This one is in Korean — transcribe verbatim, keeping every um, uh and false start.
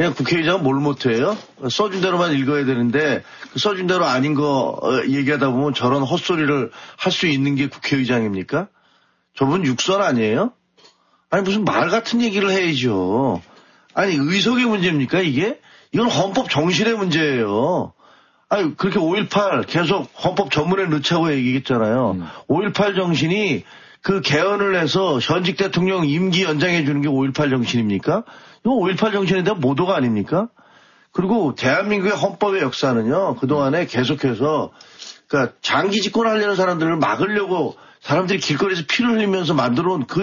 그냥 국회의장은 뭘 못해요? 써준 대로만 읽어야 되는데 그 써준 대로 아닌 거 얘기하다 보면 저런 헛소리를 할 수 있는 게 국회의장입니까? 저분 육설 아니에요? 아니 무슨 말 같은 얘기를 해야죠. 아니 의석의 문제입니까 이게? 이건 헌법 정신의 문제예요. 아니 그렇게 오일팔 계속 헌법 전문에 넣자고 얘기했잖아요. 음. 오일팔 정신이 그 개헌을 해서 현직 대통령 임기 연장해 주는 게 오일팔 정신입니까? 이거 오일팔 정신에 대한 모도가 아닙니까? 그리고 대한민국의 헌법의 역사는요, 그동안에 계속해서, 그러니까 장기 집권하려는 사람들을 막으려고 사람들이 길거리에서 피를 흘리면서 만들어 온 그